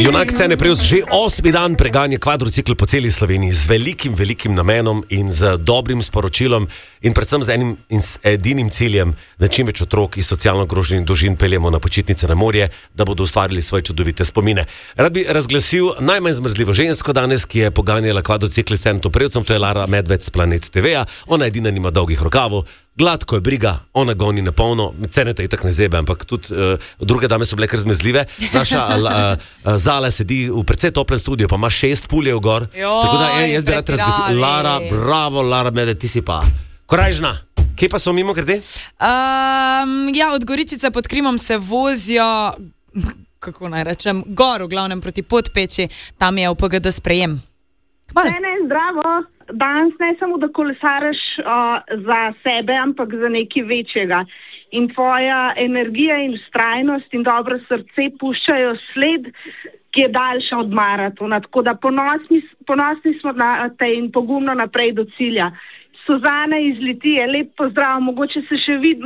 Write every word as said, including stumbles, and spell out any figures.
Junak scene Preus že osmi dan preganja kvadrocikl po celi Sloveniji z velikim, velikim namenom in z dobrim sporočilom in predvsem z enim in s edinim ciljem, da čim več otrok iz socialno ogroženih družin peljemo na počitnice na morje, da bodo ustvarili svoje čudovite spomine. Rad bi razglasil najmanj zmrzljivo žensko danes, ki je poganjala kvadrocikl s Cenetom Preusom, to je Lara Medved s Planet te ve. Ona edina nima dolgih rokavov, gladko je briga, ona goni na polno, Ceneta itak ne zebe, ampak tudi uh, druge dame so bile kar zmezljive. Naša uh, uh, Zala sedi v precej toplem studiu, pa ima šest puljev gor. Joj, tako da en, jaz bi rad razglasil, Lara, bravo, Lara Medved, ti si pa korajžna. Kje pa so mimo grede? Um, ja, od Goričice pod Krimom se vozijo, kako naj rečem, gor v glavnem proti Podpeči, tam je v P G D sprejem. Ne, ne, zdravo. Danes ne samo, da kolesariš uh, za sebe, ampak za nekaj večjega. In tvoja energija in vztrajnost in dobro srce puščajo sled, ki je daljša od maratona. Tako da ponosni, ponosni smo na te in pogumno naprej do cilja. Suzana iz Litije, lep pozdrav, mogoče se še vidimo.